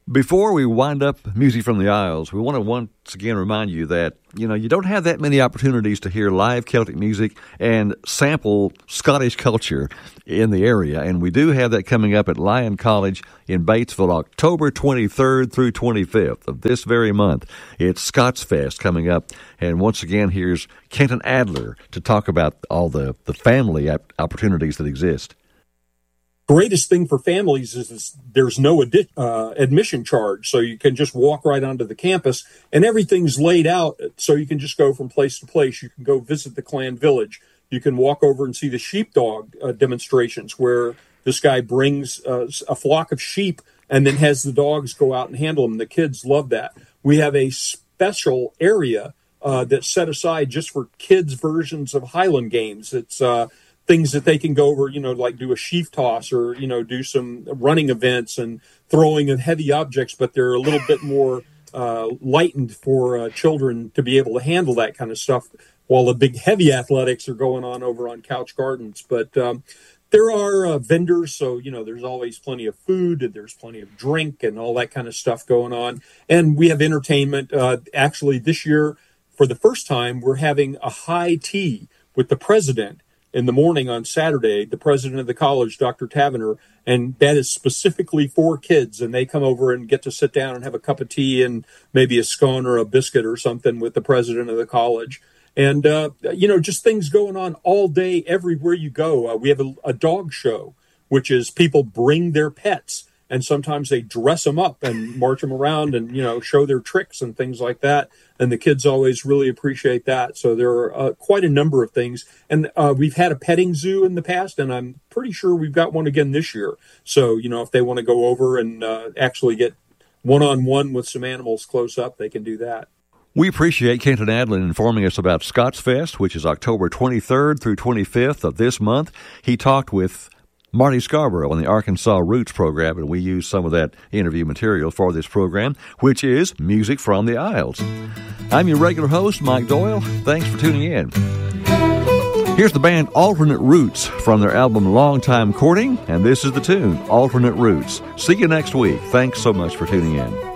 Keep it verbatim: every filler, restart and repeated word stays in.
Before we wind up Music from the Isles, we want to once again remind you that, you know, you don't have that many opportunities to hear live Celtic music and sample Scottish culture in the area. And we do have that coming up at Lyon College in Batesville, October twenty-third through twenty-fifth of this very month. It's Scots Fest coming up. And once again, here's Kenton Adler to talk about all the, the family opportunities that exist. Greatest thing for families is, is there's no adi- uh, admission charge, so you can just walk right onto the campus, and everything's laid out so you can just go from place to place. You can go visit the clan village. You can walk over and see the sheepdog uh, demonstrations where this guy brings uh, a flock of sheep and then has the dogs go out and handle them. The kids love that. We have a special area uh, that's set aside just for kids' versions of Highland games. It's uh, things that they can go over, you know, like do a sheaf toss or, you know, do some running events and throwing of heavy objects, but they're a little bit more uh, lightened for uh, children to be able to handle that kind of stuff while the big heavy athletics are going on over on Couch Gardens. But um, there are uh, vendors, so, you know, there's always plenty of food and there's plenty of drink and all that kind of stuff going on. And we have entertainment. Uh, actually, this year, for the first time, we're having a high tea with the president in the morning on Saturday, the president of the college, Doctor Tavener, and that is specifically for kids. And they come over and get to sit down and have a cup of tea and maybe a scone or a biscuit or something with the president of the college. And, uh, you know, just things going on all day, everywhere you go. Uh, we have a, a dog show, which is people bring their pets, and sometimes they dress them up and march them around and, you know, show their tricks and things like that. And the kids always really appreciate that. So there are uh, quite a number of things. And uh, we've had a petting zoo in the past, and I'm pretty sure we've got one again this year. So, you know, if they want to go over and uh, actually get one-on-one with some animals close up, they can do that. We appreciate Kenton Adler informing us about Scots Fest, which is October twenty-third through twenty-fifth of this month. He talked with Marty Scarborough on the Arkansas Roots program, and we use some of that interview material for this program, which is Music from the Isles. I'm your regular host, Mike Doyle. Thanks for tuning in. Here's the band Alternate Roots from their album Long Time Courting, and this is the tune, Alternate Roots. See you next week. Thanks so much for tuning in.